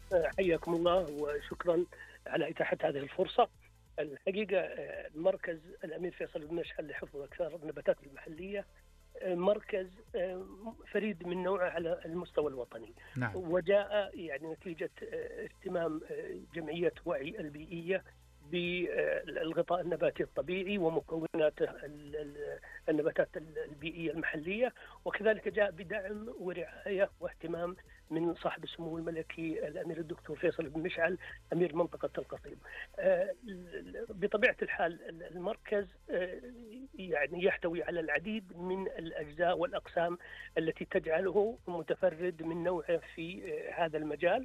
حياكم الله وشكرا على إتاحة هذه الفرصة. الحقيقة مركز الأمير فيصل بن مشعل لحفظ وإكثار النباتات المحلية مركز فريد من نوعه على المستوى الوطني. نعم. وجاء يعني نتيجة اهتمام جمعية وعي البيئية بالغطاء النباتي الطبيعي ومكونات النباتات البيئية المحلية، وكذلك جاء بدعم ورعاية واهتمام من صاحب السمو الملكي الأمير الدكتور فيصل بن مشعل أمير منطقة القصيم. بطبيعة الحال المركز يعني يحتوي على العديد من الأجزاء والأقسام التي تجعله متفرد من نوعه في هذا المجال.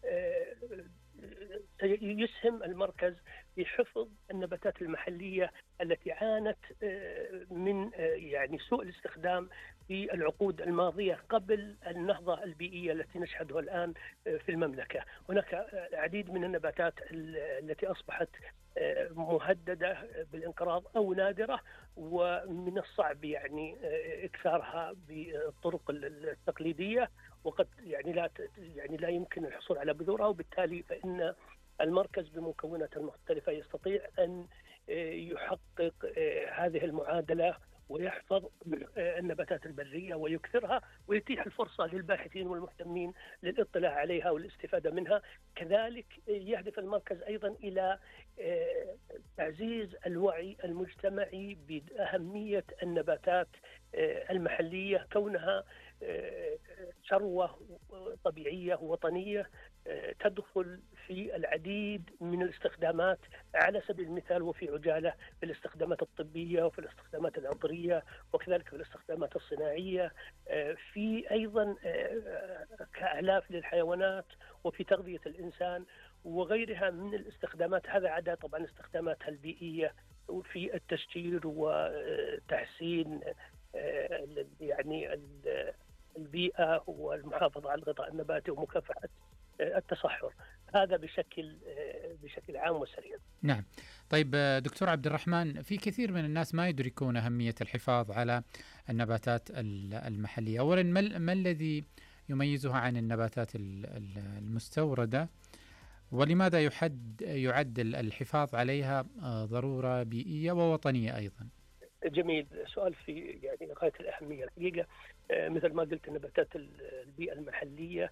يسهم المركز في حفظ النباتات المحلية التي عانت من يعني سوء الاستخدام في العقود الماضية قبل النهضة البيئية التي نشهدها الآن في المملكة. هناك العديد من النباتات التي أصبحت مهددة بالانقراض أو نادرة، ومن الصعب يعني إكثارها بالطرق التقليدية، وقد يعني لا يمكن الحصول على بذورها، وبالتالي فإن المركز بمكوناته المختلفة يستطيع أن يحقق هذه المعادلة ويحفظ النباتات البرية ويكثرها، ويتيح الفرصة للباحثين والمهتمين للاطلاع عليها والاستفادة منها. كذلك يهدف المركز أيضا إلى تعزيز الوعي المجتمعي بأهمية النباتات المحلية كونها ثروة طبيعية وطنية تدخل في العديد من الاستخدامات، على سبيل المثال وفي عجالة في الاستخدامات الطبية وفي الاستخدامات العطرية وكذلك في الاستخدامات الصناعية، في أيضا كأعلاف للحيوانات وفي تغذية الإنسان وغيرها من الاستخدامات. هذا عدا طبعا استخداماتها البيئية في التشجير وتحسين يعني البيئة والمحافظة على الغطاء النباتي ومكافحة التصحر. هذا بشكل عام وسريع. نعم. طيب دكتور عبد الرحمن، في كثير من الناس ما يدركون أهمية الحفاظ على النباتات المحلية. أولا، ما الذي يميزها عن النباتات المستوردة، ولماذا يعد الحفاظ عليها ضرورة بيئية ووطنية أيضا؟ جميل، سؤال في يعني غاية الأهمية. الحقيقة مثل ما قلت النباتات البيئة المحلية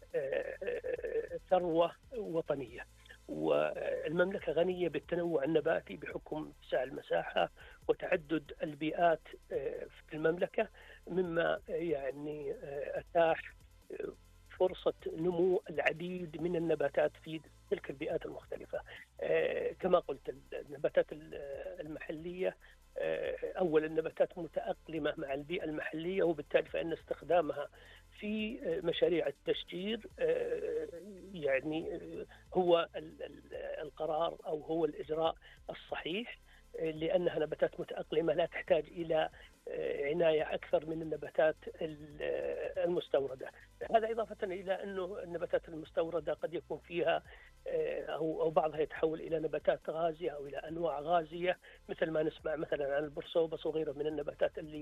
ثروة وطنية، والمملكة غنية بالتنوع النباتي بحكم اتساع المساحة وتعدد البيئات في المملكة، مما يعني أتاح فرصة نمو العديد من النباتات في تلك البيئات المختلفة. كما قلت النباتات المحلية أول النباتات متأقلمة مع البيئة المحلية، وبالتالي فإن استخدامها في مشاريع التشجير يعني هو القرار أو هو الإجراء الصحيح، لأنها نباتات متأقلمة لا تحتاج إلى عناية أكثر من النباتات المستوردة. هذا إضافة إلى أنه النباتات المستوردة قد يكون فيها أو بعضها يتحول إلى نباتات غازية أو إلى أنواع غازية، مثل ما نسمع مثلا عن البرصوبس وغيره من النباتات اللي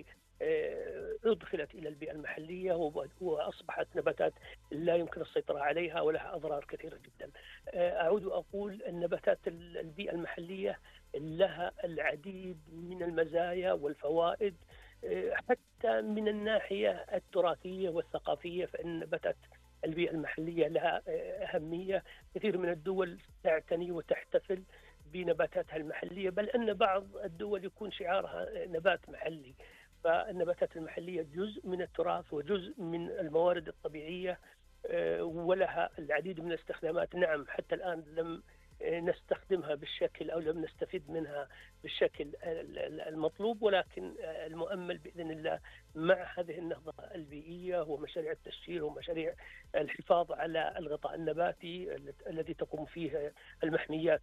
أدخلت إلى البيئة المحلية وأصبحت نباتات لا يمكن السيطرة عليها ولها أضرار كثيرة جدا. أعود وأقول النباتات البيئة المحلية لها العديد من المزايا والفوائد، حتى من الناحية التراثية والثقافية، فإن نباتات البيئة المحلية لها أهمية. كثير من الدول تعتني وتحتفل بنباتاتها المحلية، بل أن بعض الدول يكون شعارها نبات محلي. فالنباتات المحلية جزء من التراث وجزء من الموارد الطبيعية، ولها العديد من الاستخدامات. نعم، حتى الآن لم نستخدمها بالشكل أو لم نستفيد منها بالشكل المطلوب، ولكن المؤمل بإذن الله مع هذه النهضة البيئية ومشاريع التشجير ومشاريع الحفاظ على الغطاء النباتي الذي تقوم فيه المحميات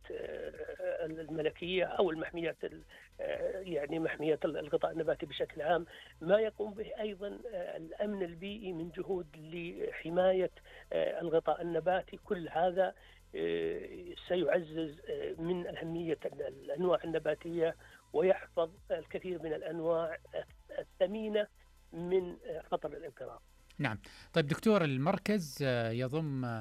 الملكية أو المحميات يعني محميات الغطاء النباتي بشكل عام، ما يقوم به أيضا الأمن البيئي من جهود لحماية الغطاء النباتي. كل هذا سيعزز من أهمية الأنواع النباتية ويحفظ الكثير من الأنواع الثمينة من خطر الانقراض. نعم. طيب دكتور، المركز يضم